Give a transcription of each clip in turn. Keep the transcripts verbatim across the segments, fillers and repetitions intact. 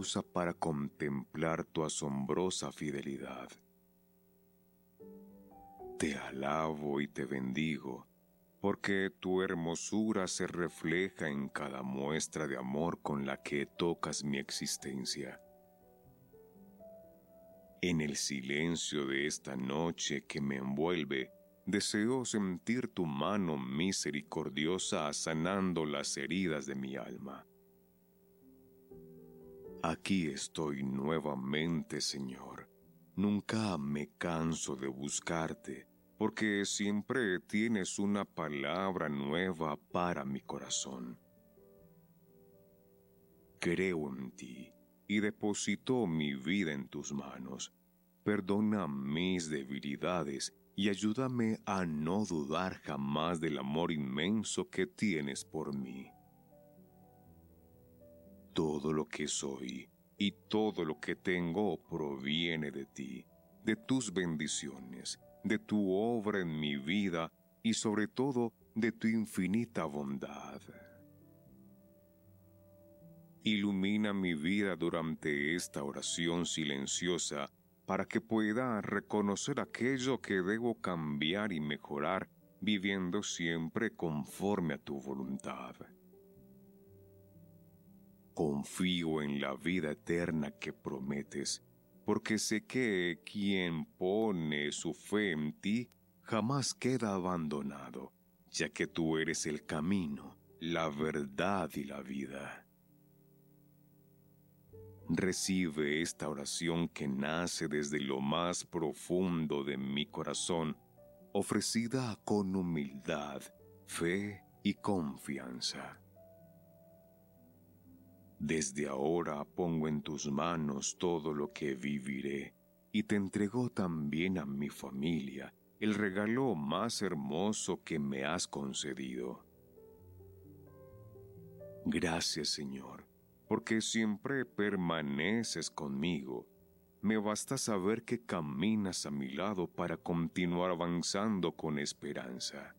pausa para contemplar tu asombrosa fidelidad. Te alabo y te bendigo, porque tu hermosura se refleja en cada muestra de amor con la que tocas mi existencia. En el silencio de esta noche que me envuelve, deseo sentir tu mano misericordiosa sanando las heridas de mi alma. Aquí estoy nuevamente, Señor. Nunca me canso de buscarte, porque siempre tienes una palabra nueva para mi corazón. Creo en ti y deposito mi vida en tus manos. Perdona mis debilidades y ayúdame a no dudar jamás del amor inmenso que tienes por mí. Todo lo que soy y todo lo que tengo proviene de ti, de tus bendiciones, de tu obra en mi vida y sobre todo de tu infinita bondad. Ilumina mi vida durante esta oración silenciosa para que pueda reconocer aquello que debo cambiar y mejorar, viviendo siempre conforme a tu voluntad. Confío en la vida eterna que prometes, porque sé que quien pone su fe en ti jamás queda abandonado, ya que tú eres el camino, la verdad y la vida. Recibe esta oración que nace desde lo más profundo de mi corazón, ofrecida con humildad, fe y confianza. Desde ahora pongo en tus manos todo lo que viviré, y te entrego también a mi familia, el regalo más hermoso que me has concedido. Gracias, Señor, porque siempre permaneces conmigo. Me basta saber que caminas a mi lado para continuar avanzando con esperanza.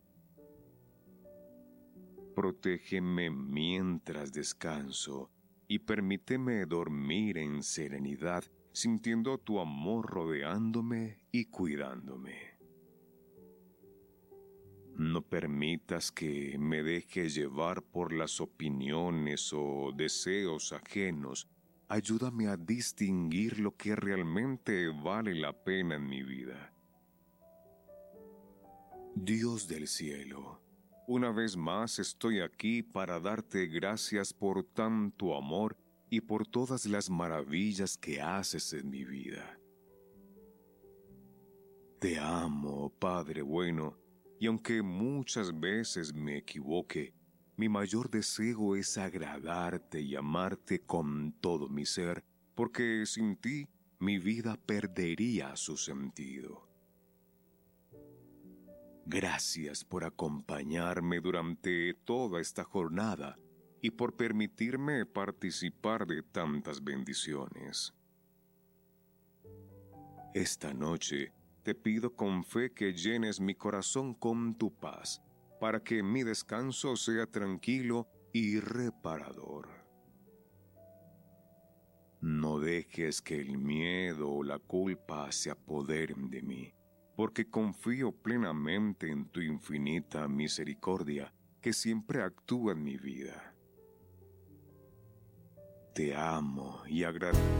Protégeme mientras descanso y permíteme dormir en serenidad, sintiendo tu amor rodeándome y cuidándome. No permitas que me deje llevar por las opiniones o deseos ajenos. Ayúdame a distinguir lo que realmente vale la pena en mi vida. Dios del cielo, una vez más estoy aquí para darte gracias por tanto amor y por todas las maravillas que haces en mi vida. Te amo, Padre bueno, y aunque muchas veces me equivoque, mi mayor deseo es agradarte y amarte con todo mi ser, porque sin ti mi vida perdería su sentido. Gracias por acompañarme durante toda esta jornada y por permitirme participar de tantas bendiciones. Esta noche te pido con fe que llenes mi corazón con tu paz, para que mi descanso sea tranquilo y reparador. No dejes que el miedo o la culpa se apoderen de mí, porque confío plenamente en tu infinita misericordia que siempre actúa en mi vida. Te amo y agradezco.